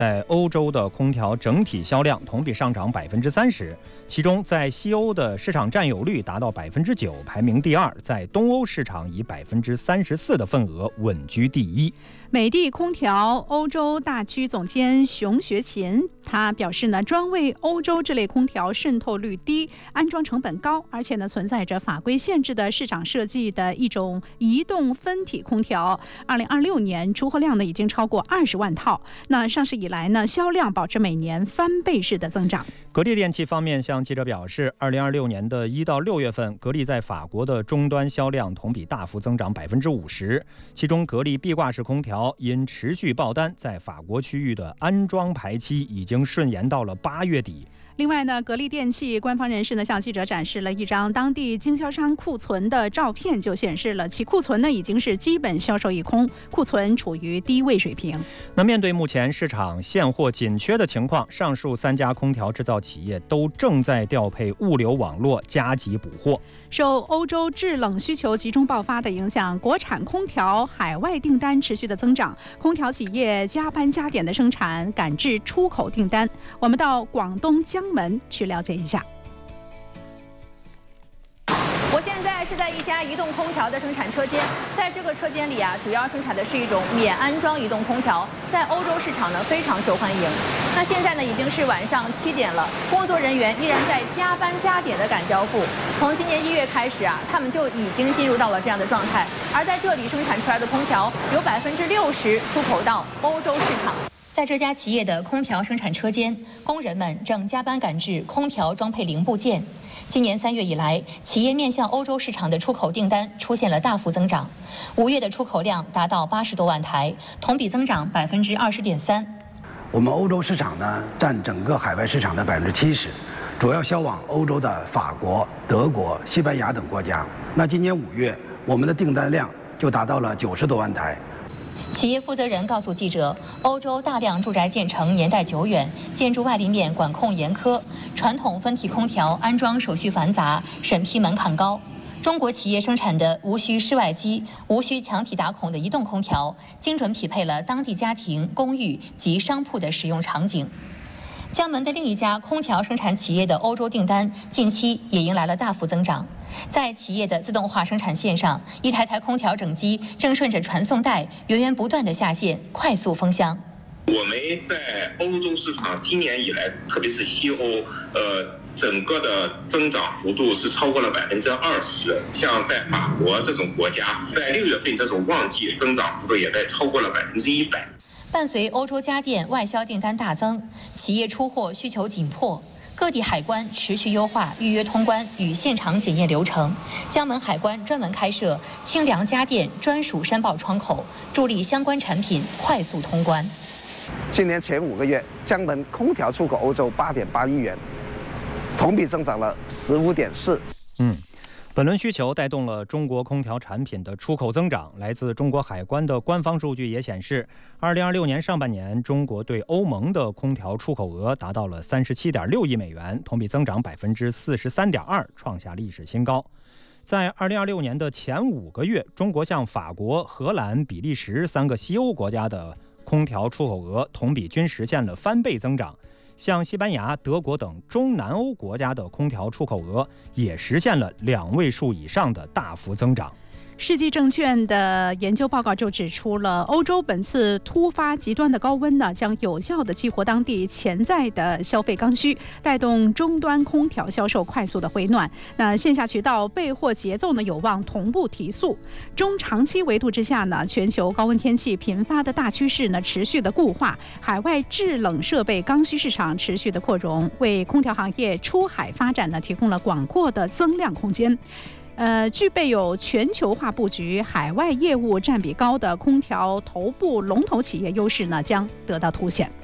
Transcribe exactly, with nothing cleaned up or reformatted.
在欧洲的空调整体销量同比上涨百分之三十，其中在西欧的市场占有率达到百分之九，排名第二；在东欧市场以百分之三十四的份额稳居第一。 美的空调欧洲大区总监熊学勤他表示呢，专为欧洲这类空调渗透率低、安装成本高，而且呢存在着法规限制的市场设计的一种移动分体空调。二零二六年出货量呢已经超过二十万套，那上市以来呢销量保持每年翻倍式的增长。 格力电器方面向记者表示，二零二六年的一到六月份，格力在法国的终端销量同比大幅增长百分之五十，其中格力壁挂式空调因持续爆单，在法国区域的安装排期已经顺延到了八月底。 另外呢，格力电器官方人士呢向记者展示了一张当地经销商库存的照片，就显示了其库存呢已经是基本销售一空，库存处于低位水平。 那面对目前市场现货紧缺的情况，上述三家空调制造企业都正在调配物流网络，加急补货。 受欧洲制冷需求集中爆发的影响，国产空调海外订单持续的增长，空调企业加班加点的生产，赶制出口订单。我们到广东江门去了解一下。 我现在是在一家移动空调的生产车间，在这个车间里啊，主要生产的是一种免安装移动空调，在欧洲市场呢非常受欢迎。那现在呢已经是晚上七点了，工作人员依然在加班加点的赶交付。从今年一月开始啊，他们就已经进入到了这样的状态。而在这里生产出来的空调有百分之六十出口到欧洲市场。 在这家企业的空调生产车间，工人们正加班赶制空调装配零部件。今年三月以来，企业面向欧洲市场的出口订单出现了大幅增长，五月的出口量达到八十多万台，同比增长百分之二十点三。 我们欧洲市场呢，占整个海外市场的百分之七十，主要销往欧洲的法国、德国、西班牙等国家。那今年五月，我们的订单量就达到了九十多万台。 企业负责人告诉记者，欧洲大量住宅建成年代久远，建筑外立面管控严苛，传统分体空调安装手续繁杂，审批门槛高。中国企业生产的无需室外机、无需墙体打孔的移动空调，精准匹配了当地家庭、公寓及商铺的使用场景。江门的另一家空调生产企业的欧洲订单近期也迎来了大幅增长。在企业的自动化生产线上，一台台空调整机正顺着传送带源源不断地下线，快速封箱。 我们在欧洲市场今年以来，特别是西欧，呃，整个的增长幅度是超过了百分之二十。像在法国这种国家，在六月份这种旺季，增长幅度也在超过了百分之一百。 伴随欧洲家电外销订单大增，企业出货需求紧迫，各地海关持续优化预约通关与现场检验流程。江门海关专门开设清凉家电专属申报窗口，助力相关产品快速通关。 今年前五个月，江门空调出口欧洲八点八亿元，同比增长了十五点四。 嗯。本轮需求带动了中国空调产品的出口增长。来自中国海关的官方数据也显示，二零二六年上半年，中国对欧盟的空调出口额达到了三十七点六亿美元，同比增长百分之四十三点二，创下历史新高。在二零二六年的前五个月，中国向法国、荷兰、比利时三个西欧国家的空调出口额同比均实现了翻倍增长。像西班牙、德国等中南欧国家的空调出口额也实现了两位数以上的大幅增长。 世纪证券的研究报告就指出了，欧洲本次突发极端的高温呢，将有效地激活当地潜在的消费刚需，带动终端空调销售快速的回暖。那线下渠道备货节奏呢，有望同步提速。中长期维度之下呢，全球高温天气频发的大趋势呢，持续的固化，海外制冷设备刚需市场持续的扩容，为空调行业出海发展呢，提供了广阔的增量空间。呃，具备有全球化布局、海外业务占比高的空调头部龙头企业优势呢，将得到凸显。